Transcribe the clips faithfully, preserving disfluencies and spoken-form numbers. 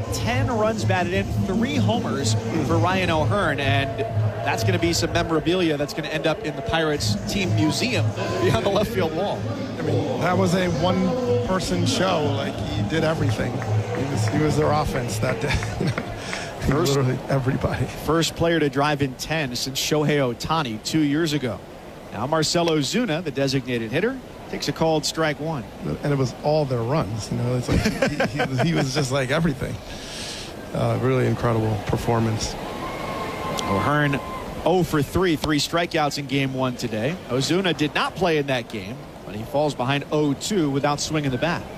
ten runs batted in, three homers for Ryan O'Hearn, and that's going to be some memorabilia that's going to end up in the Pirates team museum behind the left field wall. I mean, that was a one-person show. Like, he did everything. He was, he was their offense that day. You know, First, literally everybody. First player to drive in ten since Shohei Ohtani two years ago. Now Marcell Ozuna, the designated hitter, takes a called strike one. And it was all their runs. You know, it's like he, he, he was just like everything. Uh, really incredible performance. O'Hearn oh for three, three strikeouts in game one today. Ozuna did not play in that game, but he falls behind oh two without swinging the bat.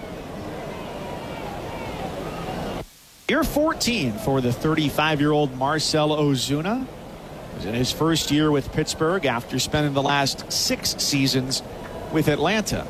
Year fourteen for the thirty-five-year-old Marcell Ozuna. He was in his first year with Pittsburgh after spending the last six seasons with Atlanta.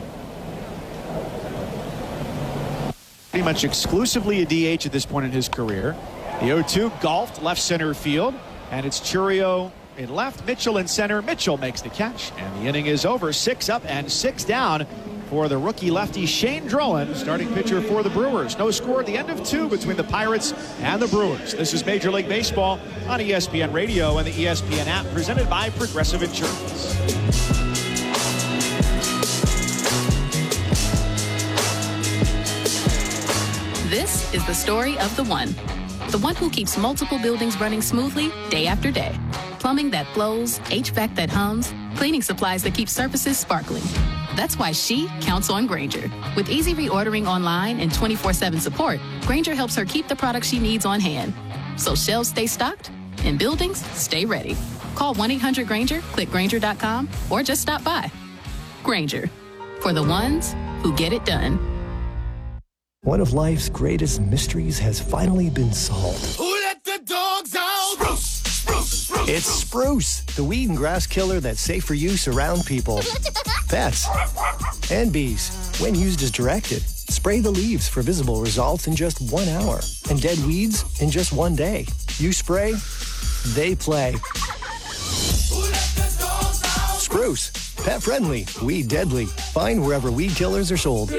Pretty much exclusively a D H at this point in his career. The oh two golfed left center field, and it's Chourio in left, Mitchell in center. Mitchell makes the catch, and the inning is over. Six up and six down for the rookie lefty Shane Drowan, starting pitcher for the Brewers. No score at the end of two between the Pirates and the Brewers. This is Major League Baseball on E S P N Radio and the E S P N app, presented by Progressive Insurance. This is the story of the one. The one who keeps multiple buildings running smoothly day after day. Plumbing that flows, H V A C that hums, cleaning supplies that keep surfaces sparkling. That's why she counts on Grainger. With easy reordering online and twenty-four seven support, Grainger helps her keep the products she needs on hand. So shelves stay stocked and buildings stay ready. Call one eight hundred Grainger, click Grainger dot com, or just stop by. Grainger, for the ones who get it done. One of life's greatest mysteries has finally been solved. Who let the dogs out? Spruce, spruce, spruce. It's Spruce, the weed and grass killer that's safe for use around people, pets, and bees. When used as directed, spray the leaves for visible results in just one hour, and dead weeds in just one day. You spray, they play. Who let the dogs out? Spruce, pet friendly, weed deadly. Find wherever weed killers are sold.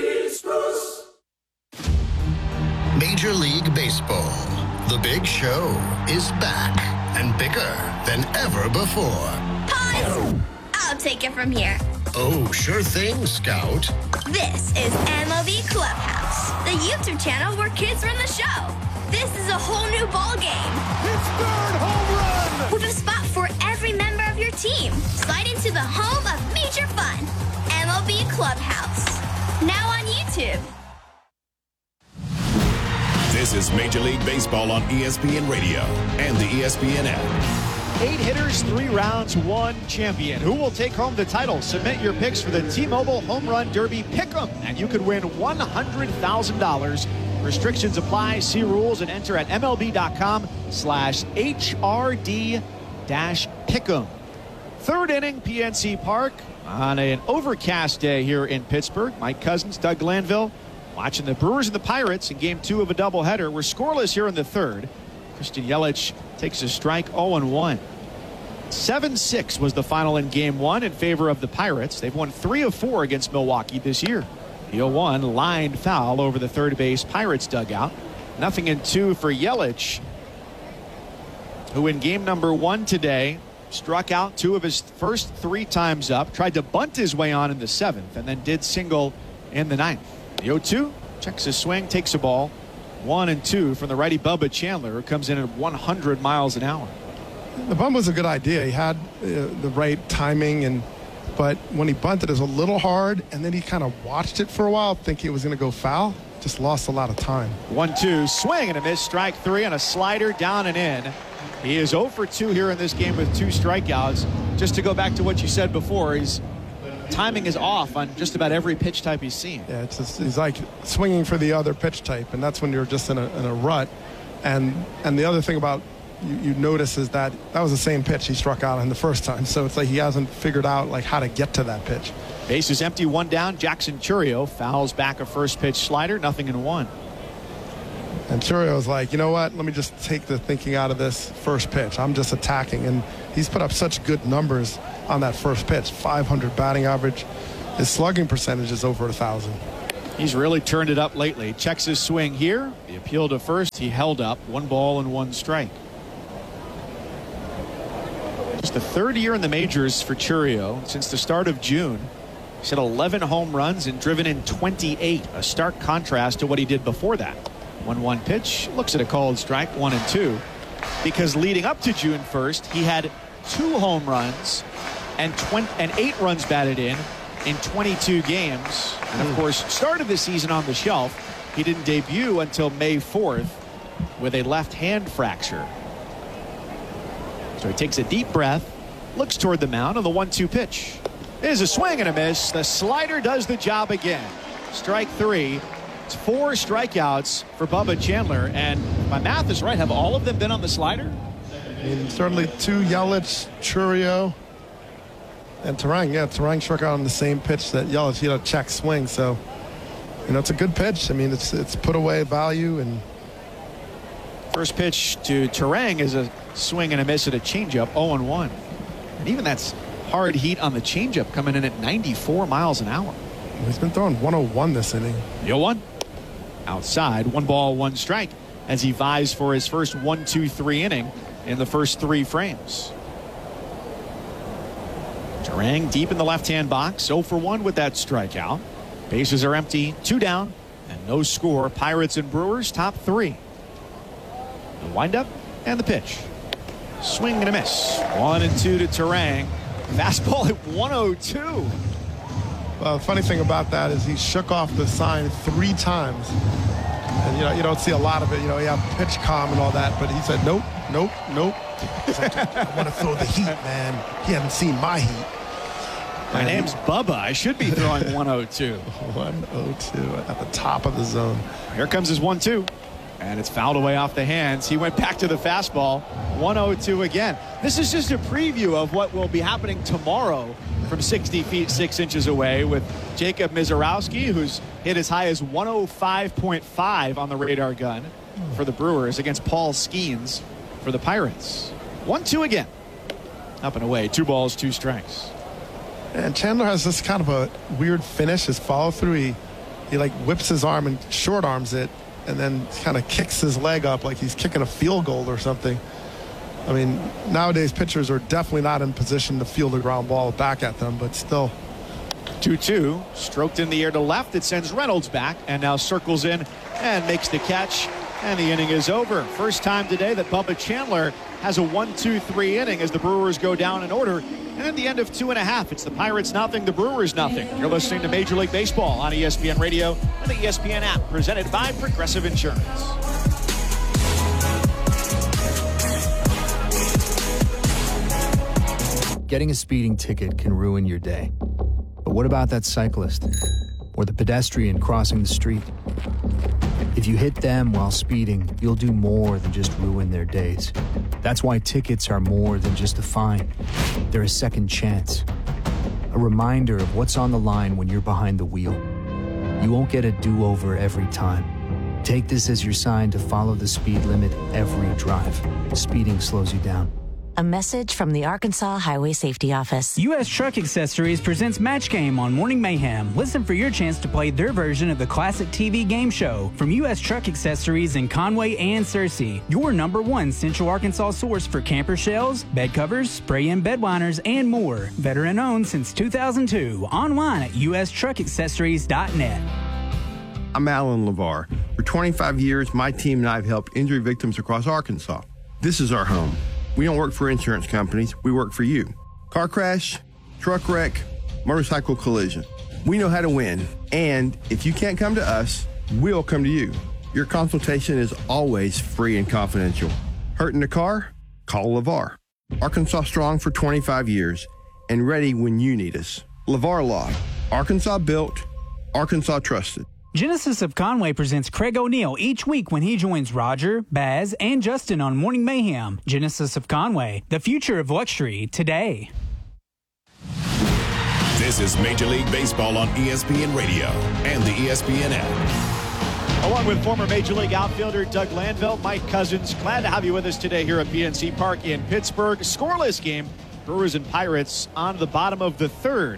Major League Baseball. The Big Show is back and bigger than ever before. Pause! I'll take it from here. Oh, sure thing, Scout. This is M L B Clubhouse, the YouTube channel where kids run the show. This is a whole new ball game. It's third home run! With a spot for every member of your team. Slide into the home of major fun. M L B Clubhouse. Now on YouTube. This is Major League Baseball on E S P N Radio and the E S P N app. Eight hitters, three rounds, one champion. Who will take home the title? Submit your picks for the T-Mobile Home Run Derby Pick'em, and you could win one hundred thousand dollars. Restrictions apply. See rules and enter at MLB.com slash HRD dash Pick'em. Third inning, P N C Park on an overcast day here in Pittsburgh. Mike Cousins, Doug Glanville, watching the Brewers and the Pirates in game two of a doubleheader. We're scoreless here in the third. Christian Yelich takes a strike, oh and one. seven six was the final in game one in favor of the Pirates. They've won three of four against Milwaukee this year. The oh one lined foul over the third base Pirates dugout. Nothing in two for Yelich, who in game number one today struck out two of his first three times up, tried to bunt his way on in the seventh, and then did single in the ninth. The oh two checks his swing, takes a ball. One and two from the righty Bubba Chandler, who comes in at one hundred miles an hour. The bunt was a good idea. He had uh, the right timing, and but when he bunted, it was a little hard, and then he kind of watched it for a while, thinking it was going to go foul. Just lost a lot of time. One two, swing and a miss, strike three, and a slider down and in. He is oh for two here in this game with two strikeouts. Just to go back to what you said before, his timing is off on just about every pitch type he's seen. Yeah, it's just, he's like swinging for the other pitch type, and that's when you're just in a, in a rut. And and the other thing about you, you notice is that that was the same pitch he struck out on the first time. So it's like he hasn't figured out like how to get to that pitch. Base is empty, one down. Jackson Chourio fouls back a first pitch slider, nothing in one. And Churio's like, you know what? Let me just take the thinking out of this first pitch. I'm just attacking. And he's put up such good numbers on that first pitch. five hundred batting average. His slugging percentage is over one thousand. He's really turned it up lately. Checks his swing here. The appeal to first. He held up. One ball and one strike. It's the third year in the majors for Chourio since the start of June. He's hit eleven home runs and driven in twenty-eight. A stark contrast to what he did before that. one one pitch. Looks at a called strike. One and two. Because leading up to June first, he had two home runs and, twenty, and eight runs batted in in twenty-two games. And, of course, started the season on the shelf. He didn't debut until May fourth with a left hand fracture. So he takes a deep breath, looks toward the mound on the one two pitch. There's a swing and a miss. The slider does the job again. Strike three. It's four strikeouts for Bubba Chandler. And if my math is right, have all of them been on the slider? I mean, certainly two, Yelich, Chourio, and Turang. Yeah, Turang struck out on the same pitch that Yelich. He had a check swing. So, you know, it's a good pitch. I mean, it's it's put away value. And first pitch to Turang is a swing and a miss at a changeup, oh and one. And even that's hard heat on the changeup coming in at ninety-four miles an hour. He's been throwing one oh one this inning. oh one. Outside, one ball, one strike as he vies for his first one two three inning in the first three frames. Turang deep in the left-hand box, oh for one with that strikeout. Bases are empty, two down, and no score. Pirates and Brewers top three. The windup and the pitch. Swing and a miss. One and two to Turang. Fastball at one oh two. Well, the funny thing about that is he shook off the sign three times. And, you know, you don't see a lot of it. You know, you have pitch calm and all that. But he said, nope, nope, nope. Like, I want to throw the heat, man. He hasn't seen my heat. My and name's Bubba. I should be throwing one oh two. one oh two at the top of the zone. Here comes his one two. And it's fouled away off the hands. He went back to the fastball. one oh two again. This is just a preview of what will be happening tomorrow from sixty feet, six inches away with Jacob Mizorowski, who's hit as high as one oh five point five on the radar gun for the Brewers against Paul Skeens for the Pirates. one two again. Up and away. Two balls, two strikes. And Chandler has this kind of a weird finish, his follow through. He, he like whips his arm and short arms it, and then kind of kicks his leg up like he's kicking a field goal or something. I mean, nowadays pitchers are definitely not in position to field a ground ball back at them, but still. two two, stroked in the air to left. It sends Reynolds back and now circles in and makes the catch. And the inning is over. First time today that Bubba Chandler has a one two three inning as the Brewers go down in order. And at the end of two and a half, it's the Pirates nothing, the Brewers nothing. You're listening to Major League Baseball on E S P N Radio and the E S P N app, presented by Progressive Insurance. Getting a speeding ticket can ruin your day. But what about that cyclist or the pedestrian crossing the street? If you hit them while speeding, you'll do more than just ruin their days. That's why tickets are more than just a fine. They're a second chance. A reminder of what's on the line when you're behind the wheel. You won't get a do-over every time. Take this as your sign to follow the speed limit every drive. Speeding slows you down. A message from the Arkansas Highway Safety Office. U S Truck Accessories presents Match Game on Morning Mayhem. Listen for your chance to play their version of the classic T V game show from U S Truck Accessories in Conway and Searcy. Your number one Central Arkansas source for camper shells, bed covers, spray-in bed liners, and more. Veteran owned since two thousand two. Online at U S truck accessories dot net. I'm Alan LeVar. For twenty-five years, my team and I have helped injury victims across Arkansas. This is our home. We don't work for insurance companies. We work for you. Car crash, truck wreck, motorcycle collision. We know how to win. And if you can't come to us, we'll come to you. Your consultation is always free and confidential. Hurt in the car? Call LeVar. Arkansas strong for twenty-five years and ready when you need us. LeVar Law. Arkansas built, Arkansas trusted. Genesis of Conway presents Craig O'Neill each week when he joins Roger, Baz, and Justin on Morning Mayhem. Genesis of Conway, the future of luxury today. This is Major League Baseball on E S P N Radio and the E S P N app. Along with former Major League outfielder Doug Landville, Mike Cousins, glad to have you with us today here at P N C Park in Pittsburgh. Scoreless game, Brewers and Pirates on the bottom of the third.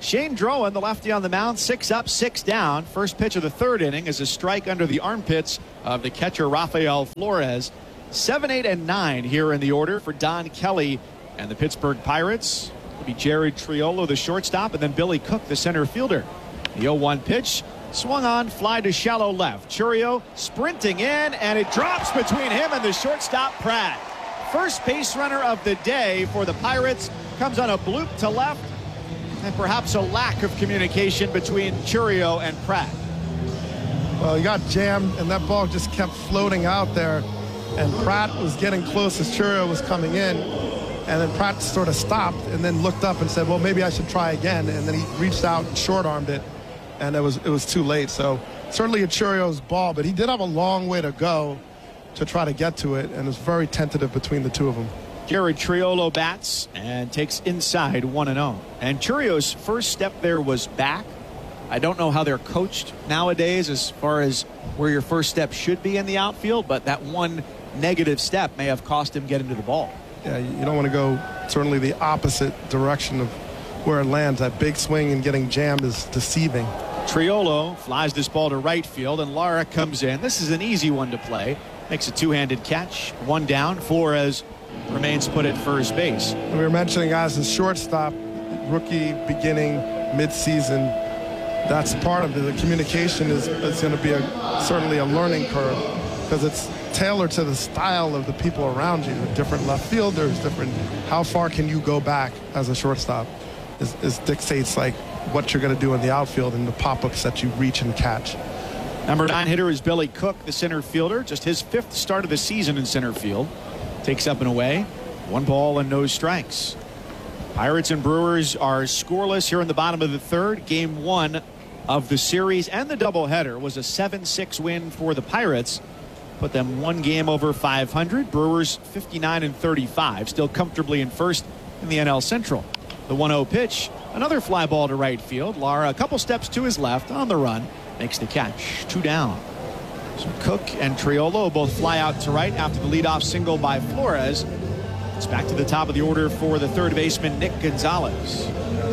Shane Drowan, the lefty on the mound, six up, six down. First pitch of the third inning is a strike under the armpits of the catcher Rafael Flores. Seven, eight, and nine here in the order for Don Kelly and the Pittsburgh Pirates. It'll be Jared Triolo, the shortstop, and then Billy Cook, the center fielder. The oh one pitch swung on, fly to shallow left. Chourio sprinting in, and it drops between him and the shortstop Pratt. First base runner of the day for the Pirates comes on a bloop to left, and perhaps a lack of communication between Chourio and Pratt. Well, he got jammed, and that ball just kept floating out there, and Pratt was getting close as Chourio was coming in, and then Pratt sort of stopped and then looked up and said, well, maybe I should try again, and then he reached out and short-armed it, and it was it was too late. So certainly a Chourio's ball, but he did have a long way to go to try to get to it, and it was very tentative between the two of them. Jared Triolo bats and takes inside one and oh. And Chourio's first step there was back. I don't know how they're coached nowadays as far as where your first step should be in the outfield, but that one negative step may have cost him getting to the ball. Yeah, you don't want to go certainly the opposite direction of where it lands. That big swing and getting jammed is deceiving. Triolo flies this ball to right field, and Lara comes in. This is an easy one to play. Makes a two-handed catch. One down. Flores remains put at first base. We were mentioning as a shortstop, rookie, beginning, mid-season. That's part of it. The communication is, is going to be a, certainly a learning curve because it's tailored to the style of the people around you. Different left fielders, different. How far can you go back as a shortstop? Is, is dictates like what you're going to do in the outfield and the pop-ups that you reach and catch. Number nine hitter is Billy Cook, the center fielder. Just his fifth start of the season in center field. Takes up and away. One ball and no strikes. Pirates and Brewers are scoreless here in the bottom of the third. Game one of the series and the doubleheader was a seven six win for the Pirates. Put them one game over five hundred. Brewers fifty-nine and thirty-five, still comfortably in first in the N L Central. The one oh pitch, another fly ball to right field. Lara a couple steps to his left on the run, makes the catch. Two down. So Cook and Triolo both fly out to right after the leadoff single by Flores. It's back to the top of the order for the third baseman, Nick Gonzalez.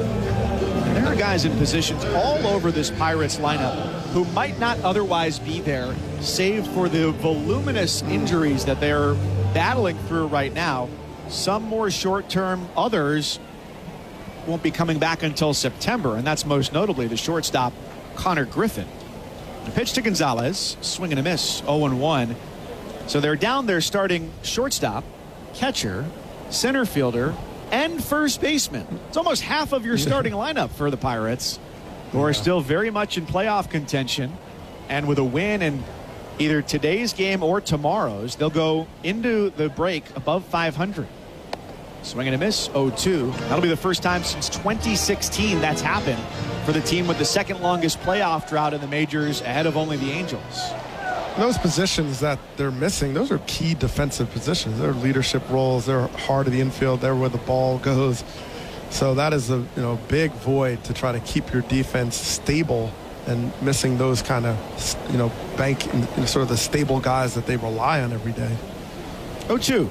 And there are guys in positions all over this Pirates lineup who might not otherwise be there, save for the voluminous injuries that they're battling through right now. Some more short-term, others won't be coming back until September, and that's most notably the shortstop, Connor Griffin. The pitch to Gonzalez, swing and a miss, oh and one. So they're down there starting shortstop, catcher, center fielder, and first baseman. It's almost half of your starting lineup for the Pirates, who are still very much in playoff contention. And with a win in either today's game or tomorrow's, they'll go into the break above five hundred. Swing and a miss, oh two. That'll be the first time since twenty sixteen that's happened for the team with the second longest playoff drought in the majors, ahead of only the Angels. Those positions that they're missing, those are key defensive positions. They're leadership roles. They're heart of the infield. They're where the ball goes. So that is a you know big void to try to keep your defense stable, and missing those kind of you know bank and, and sort of the stable guys that they rely on every day. oh two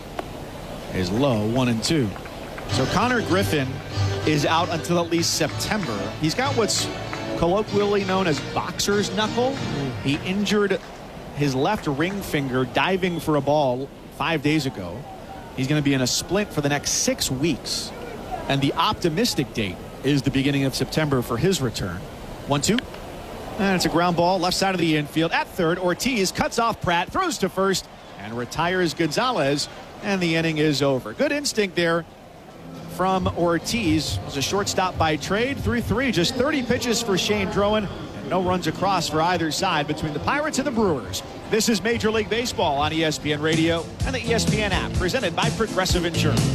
is low, one and two. So Connor Griffin is out until at least September. He's got what's colloquially known as boxer's knuckle. He injured his left ring finger diving for a ball five days ago. He's going to be in a splint for the next six weeks. And the optimistic date is the beginning of September for his return. one two. And it's a ground ball left side of the infield. At third, Ortiz cuts off Pratt, throws to first, and retires Gonzalez. And the inning is over. Good instinct there from Ortiz. It was a shortstop by trade. three three, just thirty pitches for Shane Drowan. And no runs across for either side between the Pirates and the Brewers. This is Major League Baseball on E S P N Radio and the E S P N app, presented by Progressive Insurance.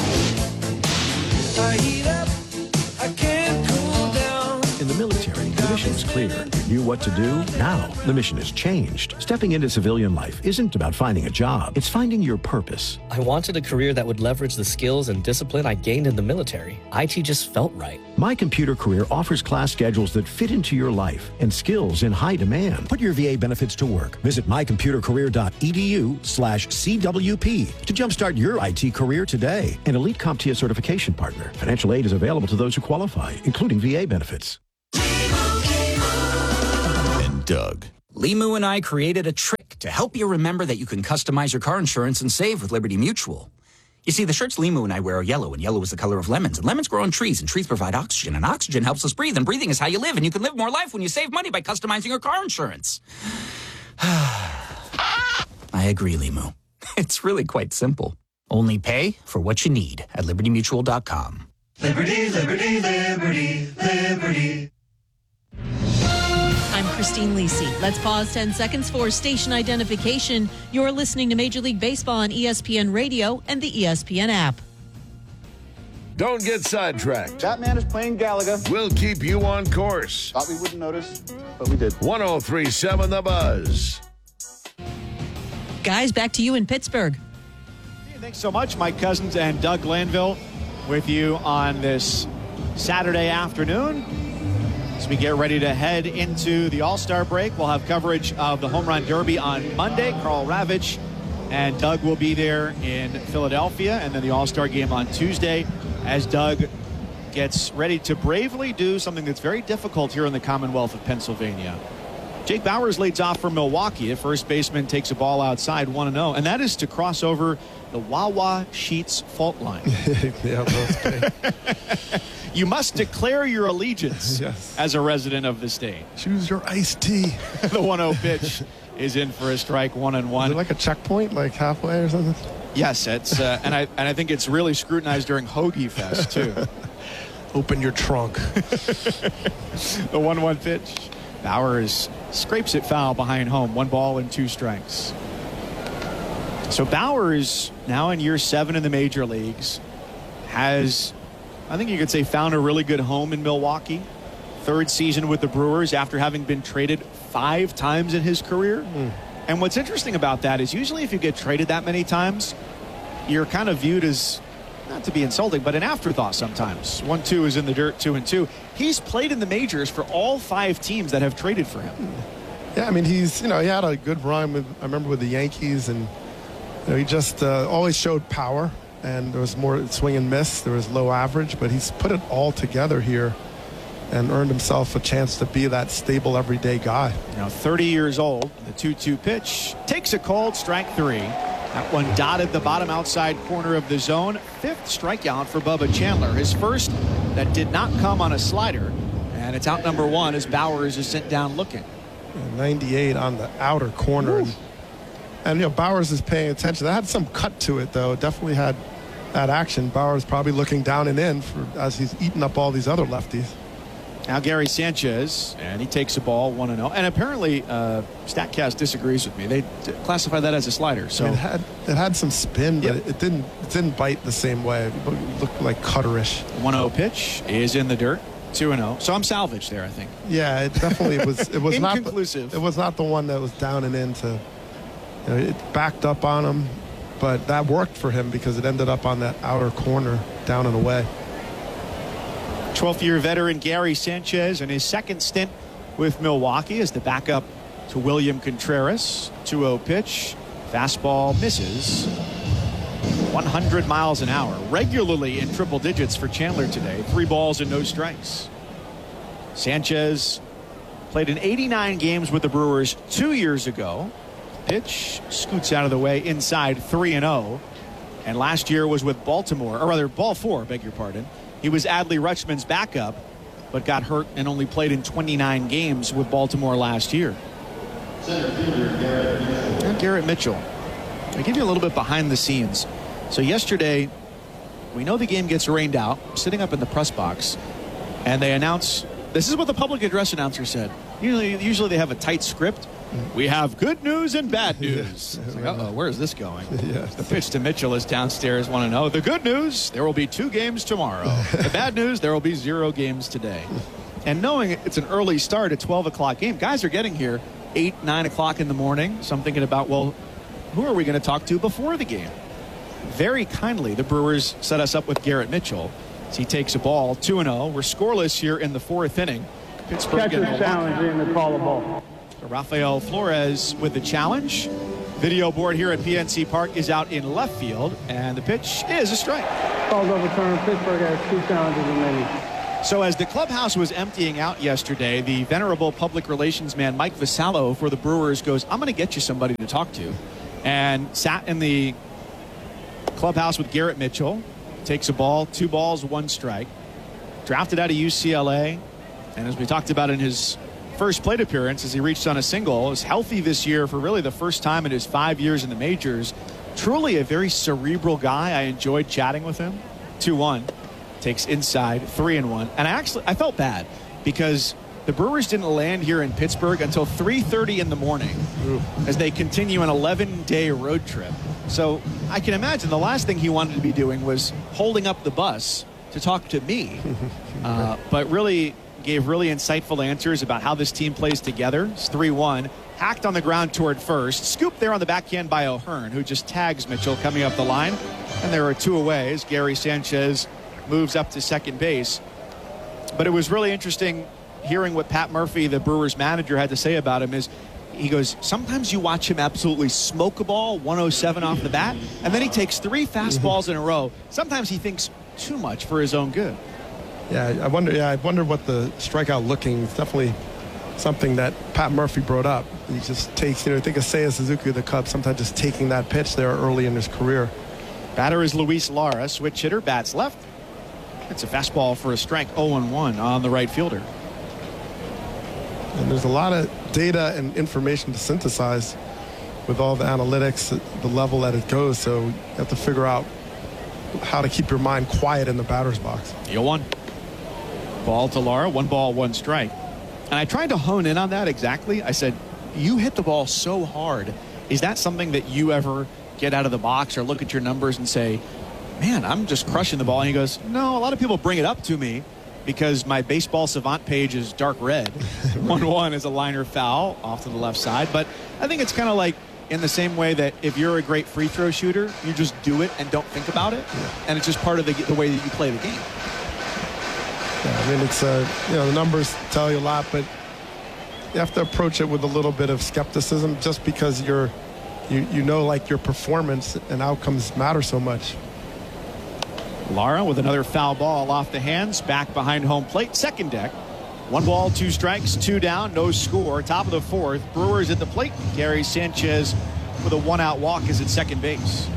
I heat up, I can't cool down. In the military, mission's clear. You knew what to do? Now, the mission has changed. Stepping into civilian life isn't about finding a job. It's finding your purpose. I wanted a career that would leverage the skills and discipline I gained in the military. I T just felt right. My Computer Career offers class schedules that fit into your life and skills in high demand. Put your V A benefits to work. Visit mycomputercareer.edu slash CWP to jumpstart your I T career today. An elite CompTIA certification partner. Financial aid is available to those who qualify, including V A benefits. And Doug. Limu and I created a trick to help you remember that you can customize your car insurance and save with Liberty Mutual. You see, the shirts Limu and I wear are yellow, and yellow is the color of lemons. And lemons grow on trees, and trees provide oxygen, and oxygen helps us breathe, and breathing is how you live, and you can live more life when you save money by customizing your car insurance. I agree, Limu. It's really quite simple. Only pay for what you need at liberty mutual dot com. Liberty, liberty, liberty, liberty. I'm Christine Lisi. Let's pause ten seconds for station identification. You're listening to Major League Baseball on E S P N Radio and the E S P N app. Don't get sidetracked. That man is playing Gallagher. We'll keep you on course. Thought we wouldn't notice, but we did. one oh three point seven The Buzz. Guys, back to you in Pittsburgh. Thanks so much, Mike Cousins and Doug Glanville, with you on this Saturday afternoon. As we get ready to head into the All-Star break, we'll have coverage of the Home Run Derby on Monday. Carl Ravitch and Doug will be there in Philadelphia, and then the All-Star game on Tuesday as Doug gets ready to bravely do something that's very difficult here in the Commonwealth of Pennsylvania. Jake Bauers leads off for Milwaukee. The first baseman takes a ball outside one and oh, and that is to cross over the Wawa Sheets fault line. Yeah, you must declare your allegiance yes. as a resident of the state. Choose your iced tea. The one oh pitch is in for a strike, one and one. Is it like a checkpoint, like halfway or something? Yes, it's uh, and I and I think it's really scrutinized during Hoagie Fest too. Open your trunk. The one one pitch. Bauers scrapes it foul behind home. One ball and two strikes. So Bauers, now in year seven in the major leagues, has, I think you could say, found a really good home in Milwaukee. Third season with the Brewers after having been traded five times in his career. Mm. And what's interesting about that is usually if you get traded that many times, you're kind of viewed as, not to be insulting, but an afterthought sometimes. One, two is in the dirt, two and two. He's played in the majors for all five teams that have traded for him. Yeah, I mean, he's, you know, he had a good run with, I remember with the Yankees, and you know, he just uh, always showed power, and there was more swing and miss. There was low average, but he's put it all together here and earned himself a chance to be that stable, everyday guy. You know, thirty years old, the two two pitch takes a cold strike three. That one dotted the bottom outside corner of the zone. Fifth strikeout for Bubba Chandler. His first that did not come on a slider. And it's out number one as Bauers is sent down looking. ninety-eight on the outer corner. And, and, you know, Bauers is paying attention. That had some cut to it, though. Definitely had that action. Bauers probably looking down and in for, as he's eating up all these other lefties. Now Gary Sanchez, and he takes a ball one and oh. And apparently, uh, StatCast disagrees with me. They d- classify that as a slider. So I mean, it had it had some spin, but yep. it didn't it didn't bite the same way. It looked like cutterish. one oh pitch is in the dirt. two and oh. So I'm salvaged there, I think. Yeah, it definitely was. It was not inconclusive. The, it was not the one that was down and into. You know, it backed up on him, but that worked for him because it ended up on that outer corner, down and away. twelfth-year veteran Gary Sanchez in his second stint with Milwaukee as the backup to William Contreras. two oh pitch. Fastball misses. one hundred miles an hour. Regularly in triple digits for Chandler today. Three balls and no strikes. Sanchez played in eighty-nine games with the Brewers two years ago. Pitch scoots out of the way inside three and oh. And last year was with Baltimore, or rather ball four, beg your pardon. He was Adley Rutschman's backup, but got hurt and only played in twenty-nine games with Baltimore last year. And Garrett Mitchell. I'll give you a little bit behind the scenes. So yesterday, we know the game gets rained out. I'm sitting up in the press box, and they announce, this is what the public address announcer said. Usually, usually they have a tight script. We have good news and bad news. It's like, uh-oh, where is this going? Yeah. The pitch to Mitchell is downstairs. Want to know the good news? There will be two games tomorrow. The bad news? There will be zero games today. And knowing it's an early start, a twelve o'clock game, guys are getting here eight, nine o'clock in the morning. So I'm thinking about, well, who are we going to talk to before the game? Very kindly, the Brewers set us up with Garrett Mitchell. As he takes a ball, two and oh. We're scoreless here in the fourth inning. Pittsburgh Catcher getting a challenge in the call of ball. So Rafael Flores with the challenge. Video board here at P N C Park is out in left field, and the pitch is a strike. Calls overturned. Pittsburgh has two challenges remaining. So as the clubhouse was emptying out yesterday, the venerable public relations man Mike Vasallo for the Brewers goes, I'm going to get you somebody to talk to. And sat in the clubhouse with Garrett Mitchell. Takes a ball, two balls, one strike. Drafted out of U C L A. And as we talked about in his first plate appearance, as he reached on a single, is healthy this year for really the first time in his five years in the majors. Truly a very cerebral guy. I enjoyed chatting with him. two one. Takes inside, three and one. And I actually, I felt bad because the Brewers didn't land here in Pittsburgh until three thirty in the morning Ooh. as they continue an eleven-day road trip. So I can imagine the last thing he wanted to be doing was holding up the bus to talk to me. uh, but really gave really insightful answers about how this team plays together. It's three one. Hacked on the ground toward first. Scooped there on the backhand by O'Hearn, who just tags Mitchell coming up the line. And there are two away as Gary Sanchez moves up to second base. But it was really interesting hearing what Pat Murphy, the Brewers manager, had to say about him. Is he goes, sometimes you watch him absolutely smoke a ball, one oh seven off the bat, and then he takes three fastballs in a row. Sometimes he thinks too much for his own good. Yeah, I wonder. Yeah, I wonder what the strikeout looking. It's definitely something that Pat Murphy brought up. He just takes, you know, think of Seiya Suzuki of the Cubs, sometimes just taking that pitch there early in his career. Batter is Luis Lara, switch hitter, bats left. It's a fastball for a strike, oh one on the right fielder. And there's a lot of data and information to synthesize with all the analytics at the level that it goes. So you have to figure out how to keep your mind quiet in the batter's box. oh one. Ball to Lara, one ball, one strike. And I tried to hone in on that exactly. I said, you hit the ball so hard. Is that something that you ever get out of the box or look at your numbers and say, man, I'm just crushing the ball? And he goes, no, a lot of people bring it up to me because my Baseball Savant page is dark red. one one is a liner foul off to the left side. But I think it's kind of like in the same way that if you're a great free throw shooter, you just do it and don't think about it. Yeah. And it's just part of the, the way that you play the game. Yeah, I mean, it's, uh, you know, the numbers tell you a lot, but you have to approach it with a little bit of skepticism just because you're, you, you know, like your performance and outcomes matter so much. Lara with another foul ball off the hands, back behind home plate, second deck. One ball, two strikes, two down, no score. Top of the fourth, Brewers at the plate. Gary Sanchez with a one-out walk is at second base.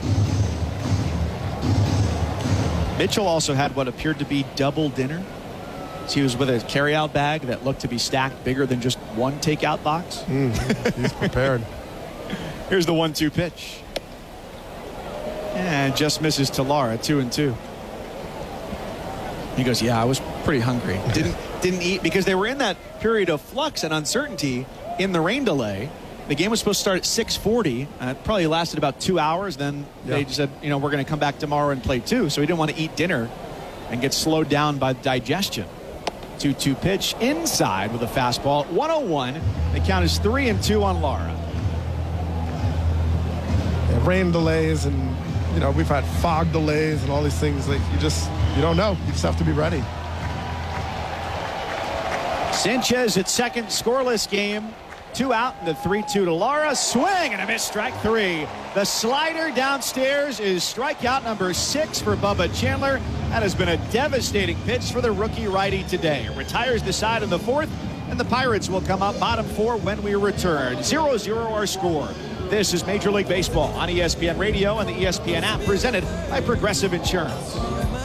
Mitchell also had what appeared to be double dinner. So he was with a carryout bag that looked to be stacked bigger than just one takeout box. Mm, he's prepared. Here's the one two pitch. And just misses to Lara, two and two. He goes, yeah, I was pretty hungry. Didn't didn't eat because they were in that period of flux and uncertainty in the rain delay. The game was supposed to start at six forty. Uh, it probably lasted about two hours. Then yeah. they just said, you know, we're going to come back tomorrow and play two. So he didn't want to eat dinner and get slowed down by digestion. two two pitch inside with a fastball. one oh one. The count is three and two on Lara. Yeah, rain delays and, you know, we've had fog delays and all these things. Like you just, you don't know. You just have to be ready. Sanchez at second, scoreless game. Two out, and the three two to Lara. Swing and a miss, strike three. The slider downstairs is strikeout number six for Bubba Chandler. That has been a devastating pitch for the rookie righty today. It retires the side in the fourth, and the Pirates will come up bottom four when we return. zero zero our score. This is Major League Baseball on E S P N Radio and the E S P N app, presented by Progressive Insurance.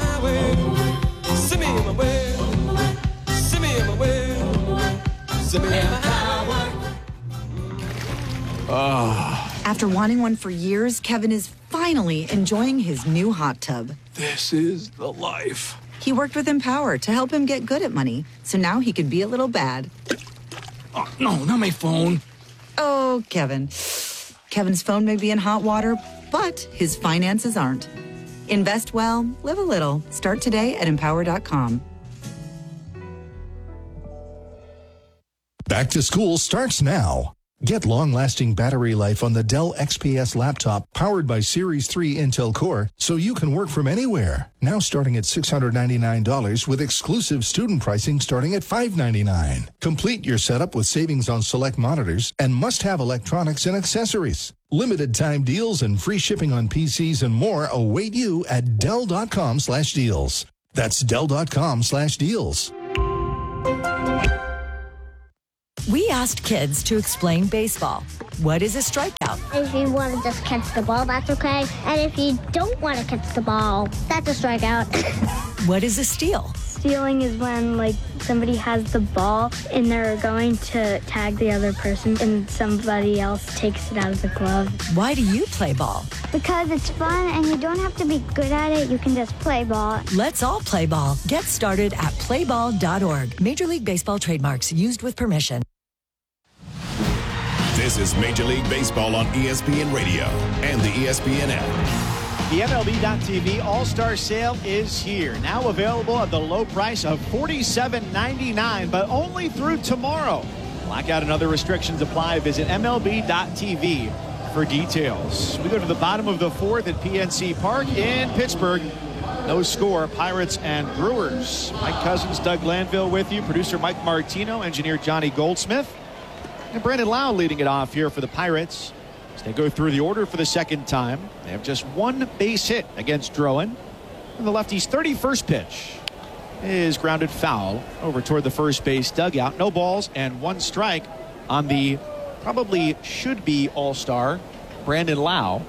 Oh. After wanting one for years, Kevin is finally enjoying his new hot tub. This is the life. He worked with Empower to help him get good at money, so now he can be a little bad. Oh, no, not my phone. Oh, Kevin. Kevin's phone may be in hot water, but his finances aren't. Invest well, live a little. Start today at empower dot com. Back to school starts now. Get long-lasting battery life on the Dell X P S laptop powered by Series three Intel Core so you can work from anywhere. Now starting at six hundred ninety-nine dollars with exclusive student pricing starting at five hundred ninety-nine dollars. Complete your setup with savings on select monitors and must-have electronics and accessories. Limited time deals and free shipping on P Cs and more await you at Dell.com slash deals. That's Dell.com slash deals. We asked kids to explain baseball. What is a strikeout? If you want to just catch the ball, that's okay. And if you don't want to catch the ball, that's a strikeout. What is a steal? Stealing is when, like, somebody has the ball and they're going to tag the other person and somebody else takes it out of the glove. Why do you play ball? Because it's fun and you don't have to be good at it. You can just play ball. Let's all play ball. Get started at play ball dot org. Major League Baseball trademarks used with permission. This is Major League Baseball on E S P N Radio and the E S P N app. The M L B dot T V All-Star Sale is here. Now available at the low price of forty-seven ninety-nine, but only through tomorrow. Blackout and other restrictions apply. Visit M L B dot T V for details. We go to the bottom of the fourth at P N C Park in Pittsburgh. No score, Pirates and Brewers. Mike Cousins, Doug Glanville with you. Producer Mike Martino, engineer Johnny Goldsmith. And Brandon Lau leading it off here for the Pirates as they go through the order for the second time. They have just one base hit against Drowan. And the lefty's thirty-first pitch is grounded foul over toward the first base dugout. No balls and one strike on the probably should be all-star Brandon Lau.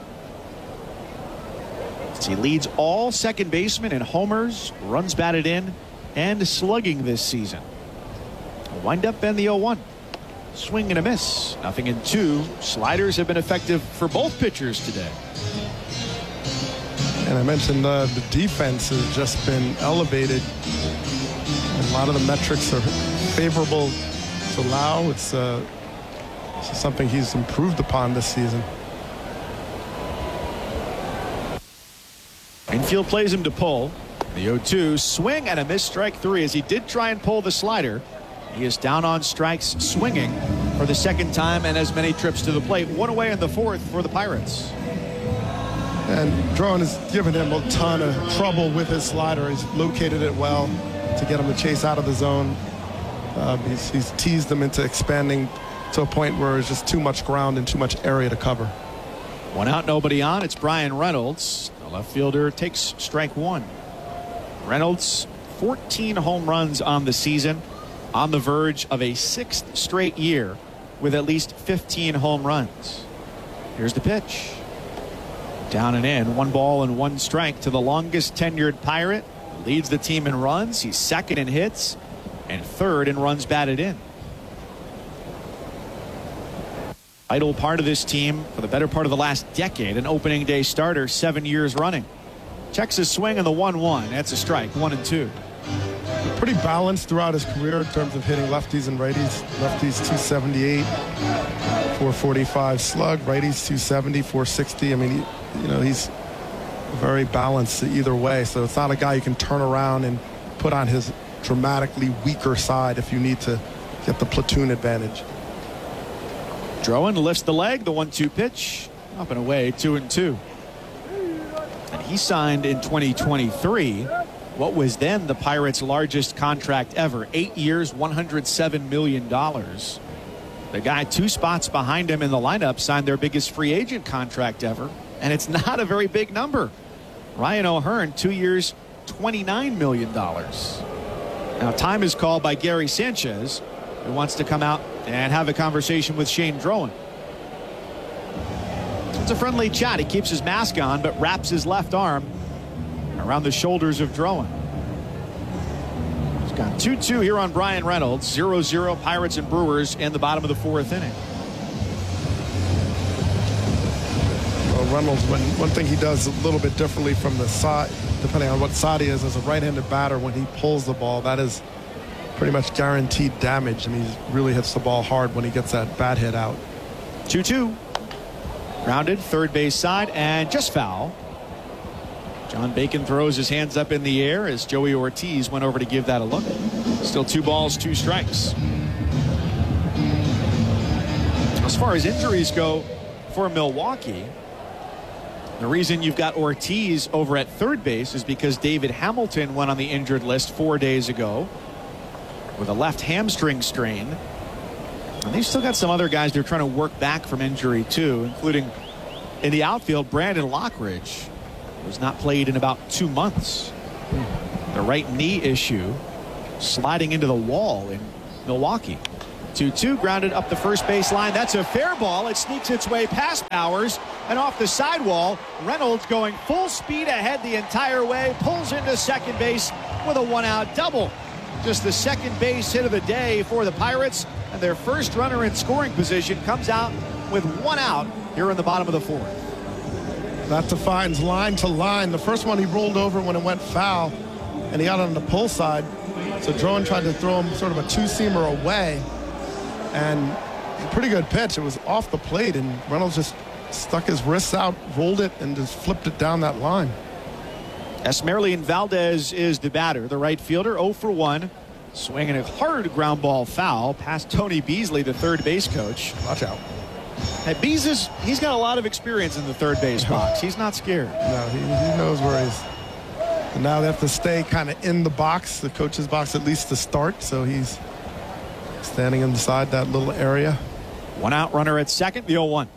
As he leads all second basemen in homers, runs batted in, and slugging this season. A wind-up and the oh one. Swing and a miss. Nothing in two. Sliders have been effective for both pitchers today. And I mentioned uh, the defense has just been elevated. And a lot of the metrics are favorable to Lau. It's, uh, it's something he's improved upon this season. Infield plays him to pull. The oh two, swing and a miss, strike three, as he did try and pull the slider. He is down on strikes, swinging for the second time and as many trips to the plate. One away in the fourth for the Pirates. And Drowan has given him a ton of trouble with his slider. He's located it well to get him to chase out of the zone. Uh, he's, he's teased him into expanding to a point where there's just too much ground and too much area to cover. One out, nobody on. It's Brian Reynolds. The left fielder takes strike one. Reynolds, fourteen home runs on the season, on the verge of a sixth straight year with at least fifteen home runs. Here's the pitch. Down and in. One ball and one strike to the longest tenured Pirate. Leads the team in runs. He's second in hits and third in runs batted in. Vital part of this team for the better part of the last decade. An opening day starter seven years running. Checks his swing on the one one. That's a strike. One and two. Pretty balanced throughout his career in terms of hitting lefties and righties. Lefties two seventy-eight, four forty-five slug. Righties two seventy, four sixty. I mean, he, you know, he's very balanced either way. So it's not a guy you can turn around and put on his dramatically weaker side if you need to get the platoon advantage. Drowan lifts the leg. The one two pitch. Up and away, two and two. And he signed in twenty twenty-three. What was then the Pirates' largest contract ever. Eight years, one hundred seven million dollars. The guy two spots behind him in the lineup signed their biggest free agent contract ever. And it's not a very big number. Ryan O'Hearn, two years, twenty-nine million dollars. Now, time is called by Gary Sanchez, who wants to come out and have a conversation with Shane Drowan. It's a friendly chat. He keeps his mask on, but wraps his left arm around the shoulders of Drowan. He's got two two here on Brian Reynolds. zero zero Pirates and Brewers in the bottom of the fourth inning. Well, Reynolds, one, one thing he does a little bit differently from the side, depending on what side he is, as a right-handed batter, when he pulls the ball, that is pretty much guaranteed damage. I mean, he really hits the ball hard when he gets that bat hit out. two two. Grounded, third base side, and just foul. John Bacon throws his hands up in the air as Joey Ortiz went over to give that a look. Still two balls, two strikes. As far as injuries go for Milwaukee, the reason you've got Ortiz over at third base is because David Hamilton went on the injured list four days ago with a left hamstring strain. And they've still got some other guys they're trying to work back from injury too, including in the outfield, Brandon Lockridge, who's not played in about two months. The right knee issue sliding into the wall in Milwaukee. two two grounded up the first base line. That's a fair ball. It sneaks its way past Powers and off the sidewall. Reynolds going full speed ahead the entire way, pulls into second base with a one-out double. Just the second base hit of the day for the Pirates, and their first runner in scoring position comes out with one out here in the bottom of the fourth. That defines line to line. The first one he rolled over when it went foul, and he got on the pull side. So Drowan tried to throw him sort of a two-seamer away, and a pretty good pitch. It was off the plate, and Reynolds just stuck his wrists out, rolled it, and just flipped it down that line. Esmeralyn Valdez is the batter, the right fielder, oh for one. Swinging a hard ground ball foul past Tony Beasley, the third base coach. Watch out. Hey, Bees is, he's got a lot of experience in the third base box. He's not scared. No, he, he knows where he's. And now they have to stay kind of in the box, the coach's box, at least to start. So he's standing inside that little area. One out runner at second, the oh one.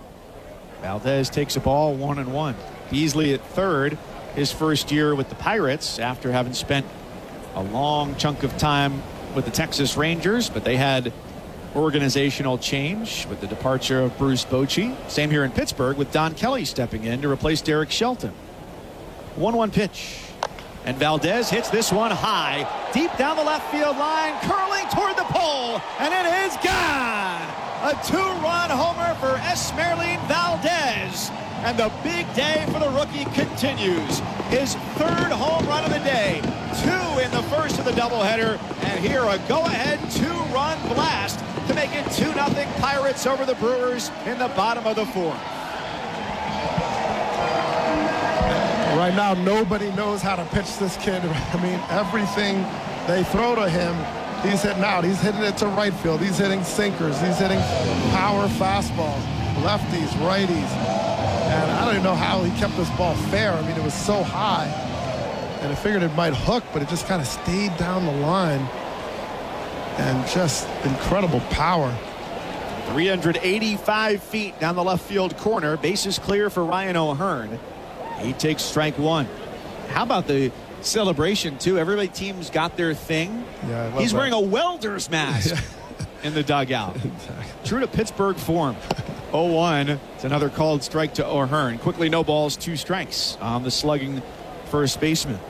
Valdez takes a ball, one and one. Beasley at third, his first year with the Pirates after having spent a long chunk of time with the Texas Rangers, but they had organizational change with the departure of Bruce Bochy. Same here in Pittsburgh with Don Kelly stepping in to replace Derek Shelton. one one pitch. And Valdez hits this one high, deep down the left field line, curling toward the pole, and it is gone. A two-run homer for Esmeralyn Valdez. And the big day for the rookie continues. His third home run of the day. Two in the first of the doubleheader. And here a go-ahead two-run blast to make it two nothing Pirates over the Brewers in the bottom of the fourth. Right now, nobody knows how to pitch this kid. I mean, everything they throw to him, he's hitting out. He's hitting it to right field. He's hitting sinkers. He's hitting power fastballs, lefties, righties. And I don't even know how he kept this ball fair. I mean, it was so high. And I figured it might hook, but it just kind of stayed down the line. And just incredible power. three hundred eighty-five feet down the left field corner. Bases clear for Ryan O'Hearn. He takes strike one. How about the celebration, too? Everybody team's got their thing. Yeah, I love He's that. wearing a welder's mask in the dugout. True to Pittsburgh form. oh one. It's another called strike to O'Hearn. Quickly, no balls, two strikes on the slugging first baseman.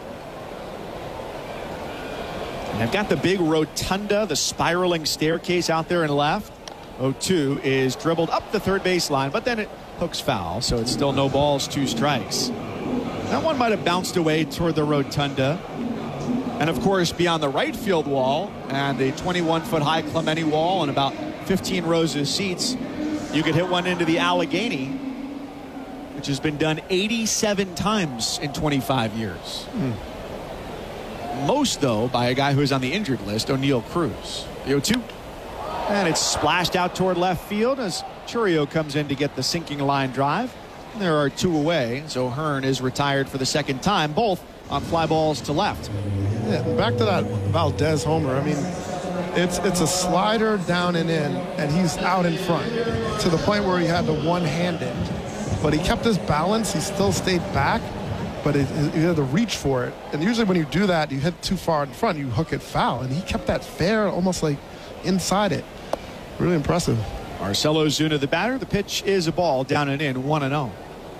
And they've got the big rotunda, the spiraling staircase out there in left. oh two is dribbled up the third baseline, but then it hooks foul, so it's still no balls, two strikes. That one might have bounced away toward the rotunda. And of course, beyond the right field wall and the twenty-one foot high Clemente wall and about fifteen rows of seats, you could hit one into the Allegheny, which has been done eighty-seven times in twenty-five years. Mm. Most, though, by a guy who's on the injured list, O'Neill Cruz. The oh two. And it's splashed out toward left field as Churio comes in to get the sinking line drive. And there are two away, so O'Hearn is retired for the second time, both on fly balls to left. Yeah, back to that Valdez homer. I mean, it's it's a slider down and in, and he's out in front to the point where he had to one-hand it. But he kept his balance. He still stayed back, but it, it, he had to reach for it. And usually when you do that, you hit too far in front, you hook it foul. And he kept that fair, almost like inside it. Really impressive. Marcelo Zuna, the batter. The pitch is a ball, down and in, one and oh.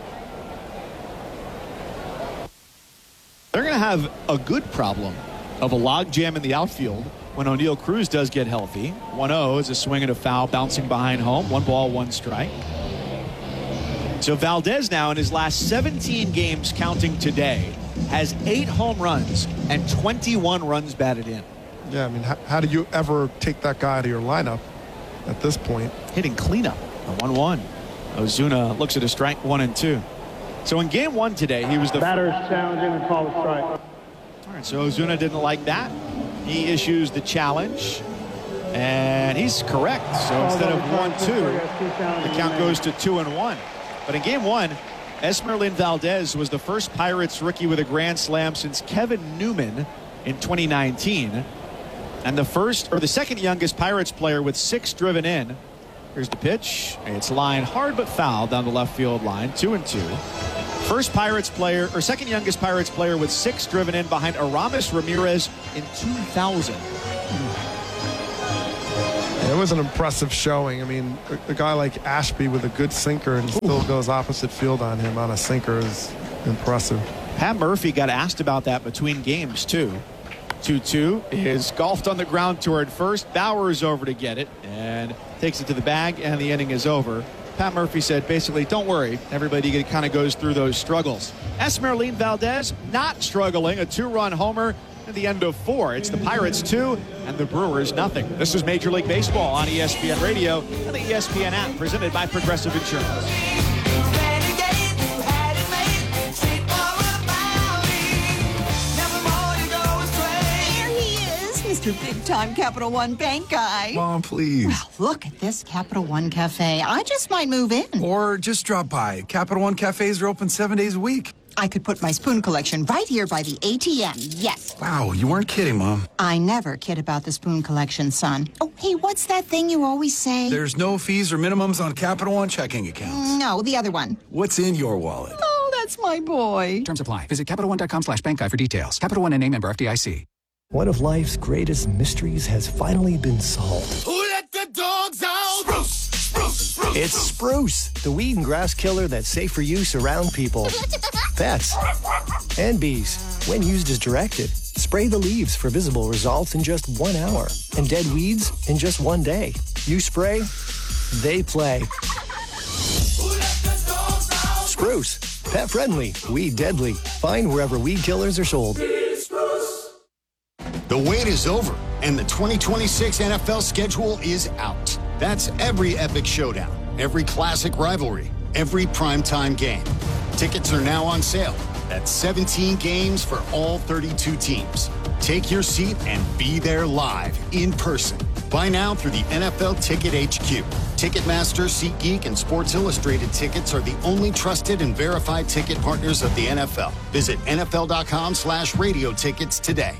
They're going to have a good problem of a logjam in the outfield when O'Neill Cruz does get healthy. one oh is a swing and a foul, bouncing behind home. One ball, one strike. So Valdez now in his last seventeen games, counting today, has eight home runs and twenty-one runs batted in. Yeah, I mean, how, how do you ever take that guy out of your lineup at this point? Hitting cleanup, a one one. Ozuna looks at a strike, one and two. So in game one today, he was the batter's challenging and call a strike. All right, so Ozuna didn't like that. He issues the challenge, And he's correct. So instead of one two, the count goes to two and one. But in game one, Esmeralyn Valdez was the first Pirates rookie with a grand slam since Kevin Newman in twenty nineteen. And the first, or the second youngest Pirates player with six driven in. Here's the pitch. It's lined hard but foul down the left field line, two and two. First Pirates player, or second youngest Pirates player with six driven in behind Aramis Ramirez in two thousand. It was an impressive showing. I mean, a, a guy like Ashby with a good sinker and still goes opposite field on him on a sinker is impressive. Pat Murphy got asked about that between games, too. two two is golfed on the ground toward first. Bauer's over to get it and takes it to the bag, and the inning is over. Pat Murphy said basically, don't worry, everybody kind of goes through those struggles. Esmeralyn Valdez not struggling, a two-run homer at the end of four. It's the Pirates two and the Brewers nothing. This is Major League Baseball on E S P N Radio and the E S P N app, presented by Progressive Insurance. Mister Big-Time Capital One Bank guy. Mom, please. Well, look at this Capital One Cafe. I just might move in. Or just drop by. Capital One Cafes are open seven days a week. I could put my spoon collection right here by the A T M. Yes. Wow, you weren't kidding, Mom. I never kid about the spoon collection, son. Oh, hey, what's that thing you always say? There's no fees or minimums on Capital One checking accounts. No, the other one. What's in your wallet? Oh, that's my boy. Terms apply. Visit CapitalOne.com slash bank guide for details. Capital One N A member F D I C. One of life's greatest mysteries has finally been solved. Who let the dogs out? Spruce, spruce, spruce. It's Spruce, the weed and grass killer that's safe for use around people, pets, and bees. When used as directed, spray the leaves for visible results in just one hour, and dead weeds in just one day. You spray, they play. Spruce, pet friendly, weed deadly. Find wherever weed killers are sold. The wait is over, and the twenty twenty-six N F L schedule is out. That's every epic showdown, every classic rivalry, every primetime game. Tickets are now on sale. That's seventeen games for all thirty-two teams. Take your seat and be there live, in person. Buy now through the N F L Ticket H Q. Ticketmaster, SeatGeek, and Sports Illustrated tickets are the only trusted and verified ticket partners of the N F L. Visit NFL.com slash radio tickets today.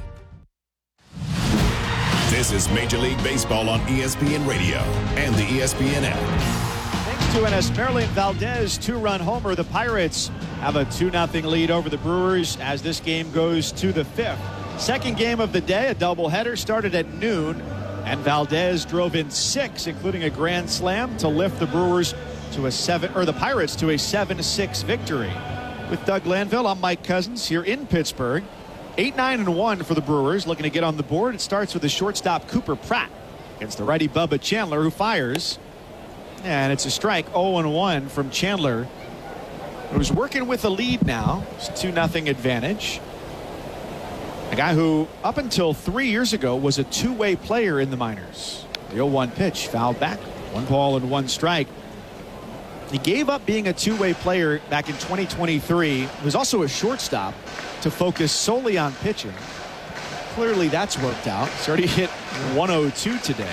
This is Major League Baseball on E S P N Radio and the E S P N app. Thanks to an Esmeralyn Valdez two-run homer, the Pirates have a two nothing lead over the Brewers as this game goes to the fifth. Second game of the day, a doubleheader, started at noon, and Valdez drove in six, including a grand slam, to lift the Brewers to a seven, or the Pirates to a seven six victory. With Doug Glanville, I'm Mike Cousins here in Pittsburgh. eight nine and one for the Brewers, looking to get on the board. It starts with the shortstop Cooper Pratt against the righty Bubba Chandler, who fires. And it's a strike. oh and one from Chandler, who's working with a lead now. It's two nothing advantage. A guy who, up until three years ago, was a two-way player in the minors. The oh one pitch, fouled back. One ball and one strike. He gave up being a two-way player back in twenty twenty-three. He was also a shortstop to focus solely on pitching. Clearly that's worked out. He's already hit one oh two today.